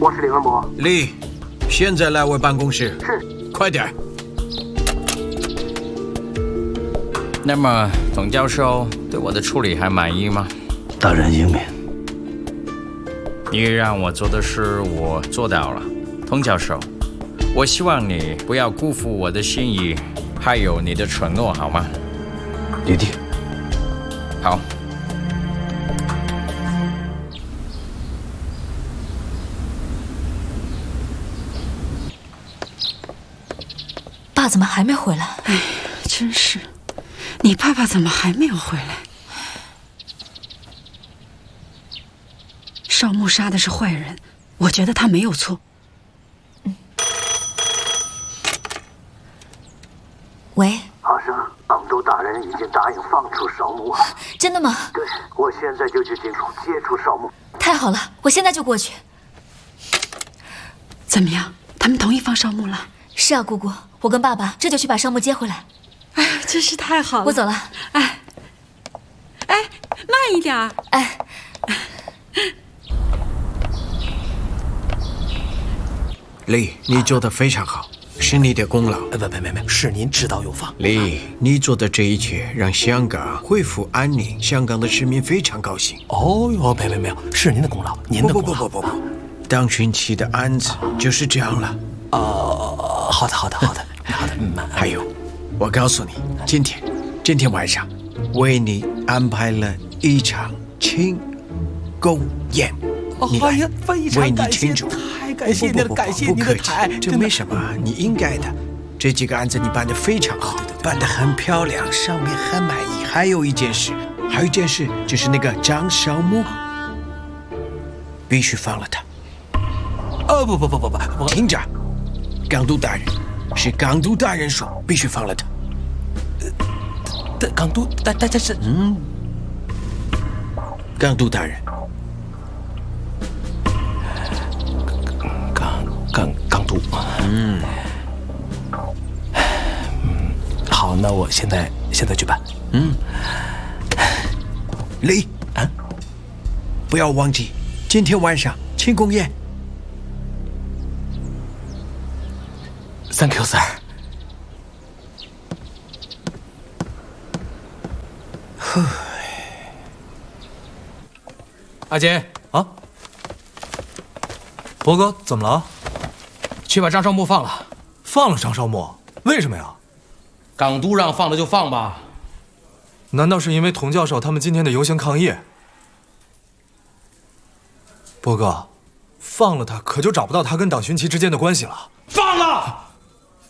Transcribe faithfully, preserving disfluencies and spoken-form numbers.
我是林文博。 李，现在来我办公室。 是。 快点。 那么，董教授对我的处理还满意吗？ 大人英明。 你让我做的事，我做到了。童教授，我希望你不要辜负我的心意，还有你的承诺，好吗？ 李弟。 好。 爸怎么还没回来？ 哎，真是，你爸爸怎么还没有回来？少木杀的是坏人，我觉得他没有错。 嗯。喂， 阿生，昂都大人已经答应放出少木了。 真的吗？ 对，我现在就去京楚接触少木。 太好了，我现在就过去。 怎么样？他们同意放少木了？ 是啊，姑姑，我跟爸爸这就去把少木接回来。 哎，真是太好了。 我走了。 哎，哎，慢一点。 哎。 李，你做得非常好，是你的功劳。 呃，不，没没没，是您指导有方。 李，你做的这一切让香港恢复安宁，香港的市民非常高兴。 哦哟，没没没有，是您的功劳，您的功劳。 不不不不不，当勋期的案子就是这样了。 哦，好的好的好的好的。嗯， 还有，我告诉你，今天今天晚上为你安排了一场庆功宴。你来，为你庆祝。 感谢您了，感谢您的台， 这没什么，你应该的。这几个案子你办得非常好，办得很漂亮，上面很满意。还有一件事，还有一件事，就是那个张少木，必须放了他。 哦不不不不不， 听着，港督大人，是港督大人说必须放了他。 呃，港督大大家是嗯，港督大人。 港港督， 嗯， 好，那我现在现在去办。 嗯，李啊， 不要忘记今天晚上庆功宴。 Thank you, sir。 阿杰啊，博哥怎么了？ 去把张少木放了。 放了张少木？为什么呀？ 港督让放了就放吧。 难道是因为童教授他们今天的游行抗议？博哥，放了他可就找不到他跟党勋旗之间的关系了。 放了！